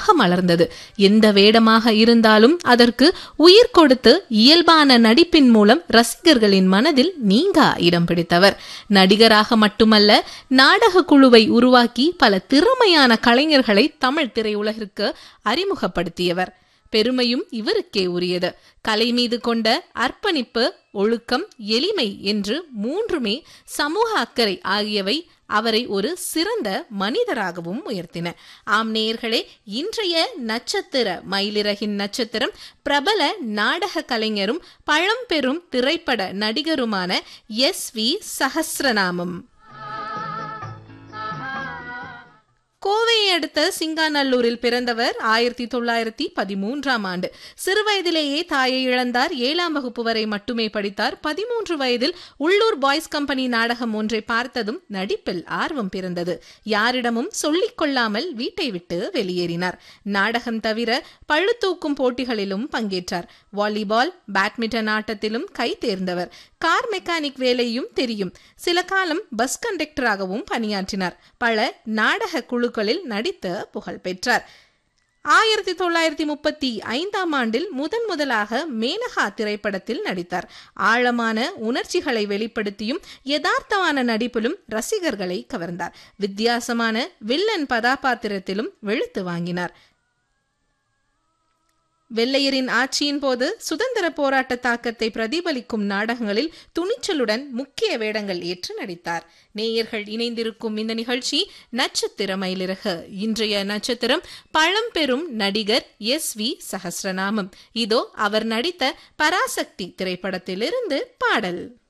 சிறப்பாக மலர்ந்தது. எந்த வேடமாக இருந்தாலும் அதற்கு உயிர் கொடுத்து இயல்பான நடிப்பின் மூலம் ரசிகர்களின் மனதில் நீங்கா இடம் பிடித்தவர். நடிகராக மட்டுமல்ல, நாடக குழுவை உருவாக்கி பல திறமையான கலைஞர்களை தமிழ் திரையுலகிற்கு அறிமுகப்படுத்தியவர். பெருமையும் இவருக்கே உரியது. கலை மீது கொண்ட அர்ப்பணிப்பு, ஒழுக்கம், எளிமை என்று மூன்றுமே சமூக அக்கறை ஆகியவை அவரை ஒரு சிறந்த மனிதராகவும் உயர்த்தின. ஆம் நேயர்களே, இன்றைய நட்சத்திர மயிலிறகின் நட்சத்திரம் பிரபல நாடக கலைஞரும் பழம்பெரும் திரைப்பட நடிகருமான எஸ்.வி. சஹஸ்ரநாமம். கோவையை அடுத்த சிங்காநல்லூரில் பிறந்தவர். 1913ஆம் ஆண்டு சிறுவயதிலேயே தாயை இழந்தார். 7ஆம் வகுப்பு வரை மட்டுமே படித்தார். 13 வயதில் உள்ளூர் பாய்ஸ் கம்பெனி நாடகம் ஒன்றை பார்த்ததும் நடிப்பில் ஆர்வம் பிறந்தது. யாரிடமும் சொல்லிக் கொள்ளாமல் வீட்டை விட்டு வெளியேறினார். நாடகம் தவிர பளுதூக்கும் போட்டிகளிலும் பங்கேற்றார். வாலிபால், பேட்மிண்டன் ஆட்டத்திலும் கை தேர்ந்தவர். கார் மெக்கானிக் வேலையும் தெரியும். சில காலம் பஸ் கண்டக்டராகவும் பணியாற்றினார். பல நாடக குழுக்களில் நடித்து புகழ் பெற்றார். 1935ஆம் ஆண்டில் முதலாக மேனகா திரைப்படத்தில் நடித்தார். ஆழமான உணர்ச்சிகளை வெளிப்படுத்தியும் யதார்த்தமான நடிப்பிலும் ரசிகர்களை கவர்ந்தார். வித்தியாசமான வில்லன் கதாபாத்திரத்திலும் வெளுத்து வாங்கினார். வெள்ளையரின் ஆட்சியின் போது சுதந்திர போராட்ட தாக்கத்தை பிரதிபலிக்கும் நாடகங்களில் துணிச்சலுடன் முக்கிய வேடங்கள் ஏற்று நடித்தார். நேயர்கள் இணைந்திருக்கும் இந்த நிகழ்ச்சி நட்சத்திர மயிலிறகு. இன்றைய நட்சத்திரம் பழம்பெரும் நடிகர் எஸ்.வி. சஹஸ்ரநாமம். இதோ அவர் நடித்த பராசக்தி திரைப்படத்திலிருந்து பாடல்.